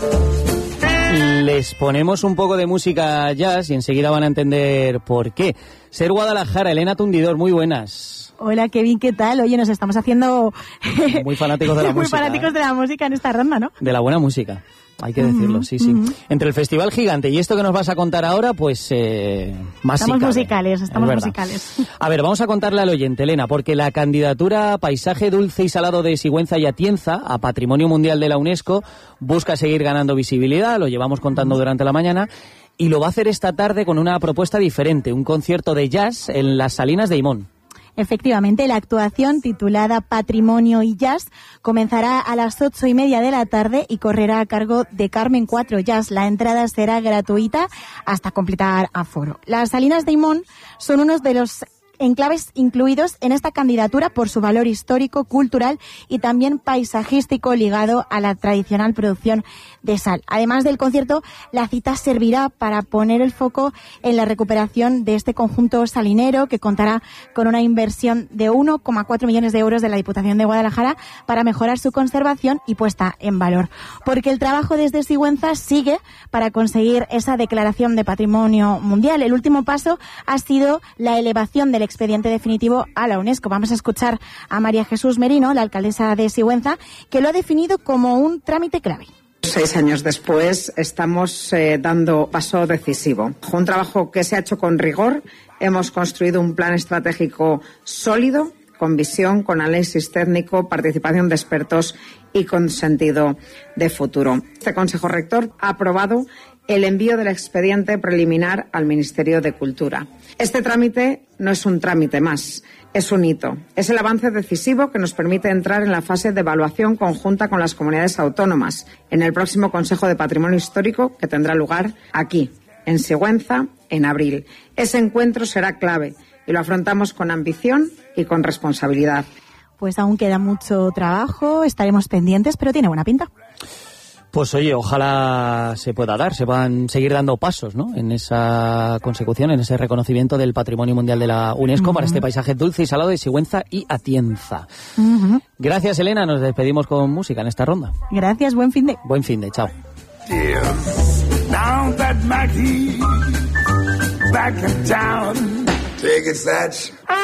Les ponemos un poco de música jazz y enseguida van a entender por qué. Ser Guadalajara, Elena Tundidor, muy buenas. Hola, Kevin, ¿qué tal? Oye, nos estamos haciendo... muy fanáticos de la música. Muy fanáticos de la música en esta ronda, ¿no? De la buena música. Hay que decirlo, sí. Entre el Festival Gigante y esto que nos vas a contar ahora, pues más estamos musicales. A ver, vamos a contarle al oyente, Elena, porque la candidatura Paisaje Dulce y Salado de Sigüenza y Atienza a Patrimonio Mundial de la UNESCO busca seguir ganando visibilidad, lo llevamos contando durante la mañana, y lo va a hacer esta tarde con una propuesta diferente, un concierto de jazz en las Salinas de Imón. Efectivamente, la actuación, titulada Patrimonio y Jazz, comenzará a las 8:30 de la tarde y correrá a cargo de Carmen 4 Jazz. La entrada será gratuita hasta completar aforo. Las Salinas de Imón son unos de los enclaves incluidos en esta candidatura por su valor histórico, cultural y también paisajístico ligado a la tradicional producción de sal. Además del concierto, la cita servirá para poner el foco en la recuperación de este conjunto salinero que contará con una inversión de 1,4 millones de euros de la Diputación de Guadalajara para mejorar su conservación y puesta en valor. Porque el trabajo desde Sigüenza sigue para conseguir esa declaración de Patrimonio Mundial. El último paso ha sido la elevación del expediente definitivo a la UNESCO. Vamos a escuchar a María Jesús Merino, la alcaldesa de Sigüenza, que lo ha definido como un trámite clave. 6 años después estamos dando paso decisivo. Un trabajo que se ha hecho con rigor. Hemos construido un plan estratégico sólido, con visión, con análisis técnico, participación de expertos y con sentido de futuro. Este Consejo Rector ha aprobado el envío del expediente preliminar al Ministerio de Cultura. Este trámite no es un trámite más, es un hito. Es el avance decisivo que nos permite entrar en la fase de evaluación conjunta con las comunidades autónomas en el próximo Consejo de Patrimonio Histórico que tendrá lugar aquí, en Sigüenza, en abril. Ese encuentro será clave y lo afrontamos con ambición y con responsabilidad. Pues aún queda mucho trabajo, estaremos pendientes, pero tiene buena pinta. Pues oye, ojalá se puedan seguir dando pasos, ¿no?, en esa consecución, en ese reconocimiento del Patrimonio Mundial de la UNESCO para este paisaje dulce y salado de Sigüenza y Atienza. Gracias, Elena, nos despedimos con música en esta ronda. Gracias, buen fin de. Buen fin de, chao.